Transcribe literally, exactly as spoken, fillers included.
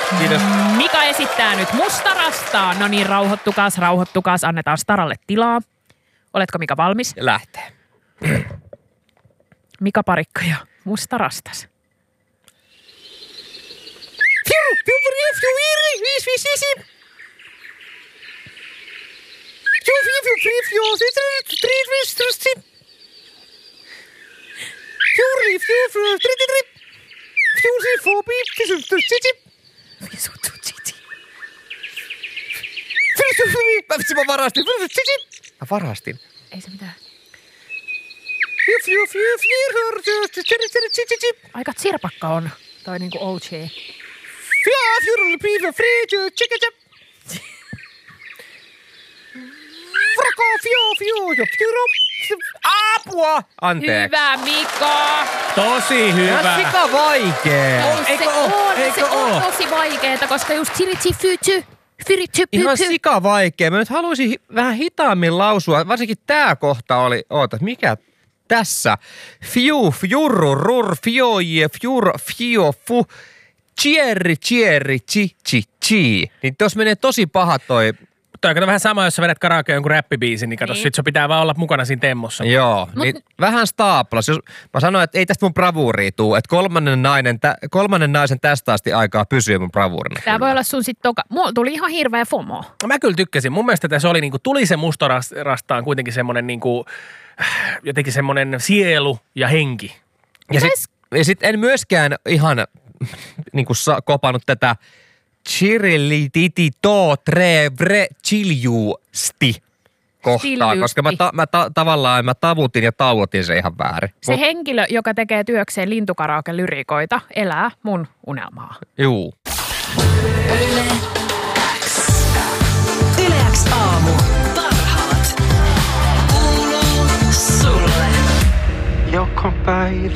Kiitos. Mika esittää nyt musta rastaa. No niin, rauhoittukaas, rauhoittukaas. Annetaan Staralle tilaa. Oletko Mika valmis? Lähtee. Mika Parikka ja musta rastas. Mä varastin. Mä varastin. Ei se mitään. Aika tsirpakka on toi niinku O G. Apua! Anteeksi. Hyvä, Mika! Tosi hyvä. Tää on sika vaikee. Eikö se oo? on, Eikö se on oo? tosi vaikeeta, koska just tiritsi fyty, fyritty, Ihan pyty. sika vaikee. Mä nyt haluaisin hi- vähän hitaammin lausua. Varsinkin tää kohta oli, oota, mikä tässä? Fiu, fjurru, rur, fioje, fjur, fio, fu, chierri, chierri, chi, chi, chi. Niin tos menee tosi paha toi. Toi on vähän sama, jos sä vedät karaoke jonkun räppibiisin, niin kato, Niin. sit sun pitää vaan olla mukana siinä temmossa. Joo, Mut- niin vähän staaplas. Jos mä sanoin, että ei tästä mun bravuuria tuu, että kolmannen, nainen, tä, kolmannen naisen tästä asti aikaa pysyy mun bravuurina. Tää voi olla sun sit toka. Mulla tuli ihan hirveä FOMO. Mä kyllä tykkäsin. Mun mielestä tässä oli niinku, tuli se mustarastaan kuitenkin semmonen niinku, jotenkin semmonen sielu ja henki. Ja sit, ja sit en myöskään ihan niinku sa, kopannut tätä chirillititi to tre vre chiljusti kohtaa, Chiljusti. koska mä, ta, mä ta, tavallaan mä tavutin ja tauotin se ihan väärin. Se Mut, henkilö, joka tekee työkseen lintukaraoke-lyrikoita, elää mun unelmaa. juu. Yle X. Yle X aamu. Parhaat. Kuuluu sulle. Joka päivä